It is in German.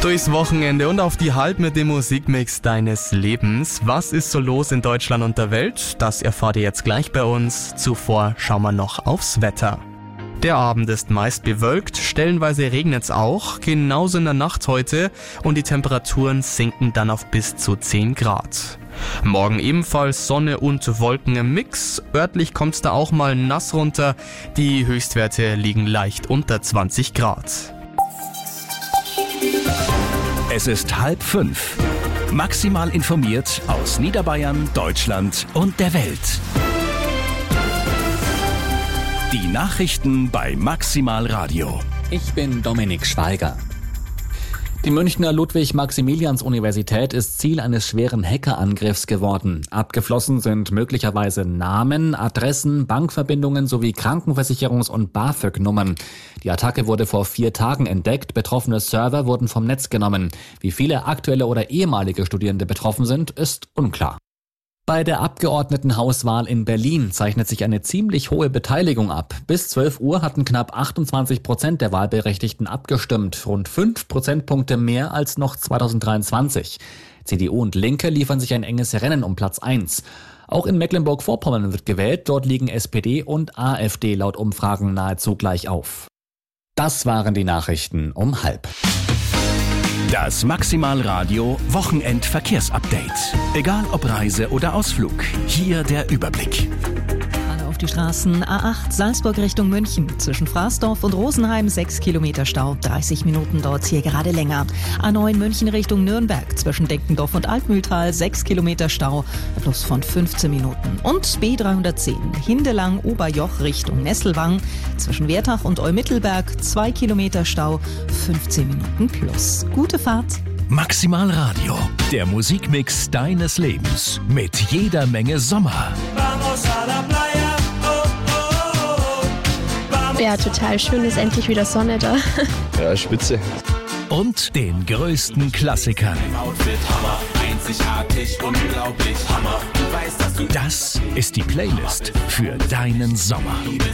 Durchs Wochenende und auf die Halb mit dem Musikmix deines Lebens. Was ist so los in Deutschland und der Welt? Das erfahrt ihr jetzt gleich bei uns. Zuvor schauen wir noch aufs Wetter. Der Abend ist meist bewölkt, stellenweise regnet's auch, genauso in der Nacht heute, und die Temperaturen sinken dann auf bis zu 10 Grad. Morgen ebenfalls Sonne und Wolken im Mix, örtlich kommt's da auch mal nass runter, die Höchstwerte liegen leicht unter 20 Grad. Es ist 4:30. Maximal informiert aus Niederbayern, Deutschland und der Welt. Die Nachrichten bei Maximal Radio. Ich bin Dominik Schweiger. Die Münchner Ludwig-Maximilians-Universität ist Ziel eines schweren Hackerangriffs geworden. Abgeflossen sind möglicherweise Namen, Adressen, Bankverbindungen sowie Krankenversicherungs- und BAföG-Nummern. Die Attacke wurde vor 4 Tagen entdeckt. Betroffene Server wurden vom Netz genommen. Wie viele aktuelle oder ehemalige Studierende betroffen sind, ist unklar. Bei der Abgeordnetenhauswahl in Berlin zeichnet sich eine ziemlich hohe Beteiligung ab. Bis 12 Uhr hatten knapp 28% der Wahlberechtigten abgestimmt, rund 5 Prozentpunkte mehr als noch 2023. CDU und Linke liefern sich ein enges Rennen um Platz 1. Auch in Mecklenburg-Vorpommern wird gewählt, dort liegen SPD und AfD laut Umfragen nahezu gleich auf. Das waren die Nachrichten um 12:30. Das Maximal Radio Wochenend-Verkehrsupdate. Egal ob Reise oder Ausflug, hier der Überblick. Auf die Straßen A8 Salzburg Richtung München. Zwischen Fraßdorf und Rosenheim 6 Kilometer Stau, 30 Minuten dort hier gerade länger. A9 München Richtung Nürnberg. Zwischen Denkendorf und Altmühltal 6 Kilometer Stau, plus von 15 Minuten. Und B310 Hindelang Oberjoch Richtung Nesselwang. Zwischen Wertach und Eumittelberg 2 Kilometer Stau, 15 Minuten plus. Gute Fahrt. Maximal Radio, der Musikmix deines Lebens. Mit jeder Menge Sommer. Ja, total schön, ist endlich wieder Sonne da. Ja, spitze. Und den größten Klassikern. Das ist die Playlist für deinen Sommer.